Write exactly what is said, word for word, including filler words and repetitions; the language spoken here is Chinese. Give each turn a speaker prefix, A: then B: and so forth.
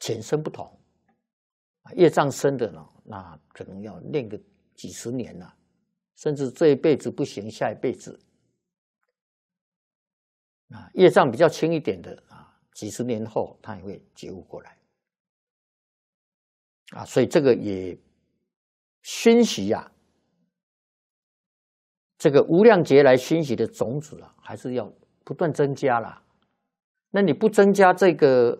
A: 显生不同。业障深的呢，那可能要练个几十年了，甚至这一辈子不行，下一辈子。啊，业障比较轻一点的啊，几十年后他也会觉悟过来。啊，所以这个也熏习呀、啊，这个无量劫来熏习的种子啊，还是要不断增加啦。那你不增加这个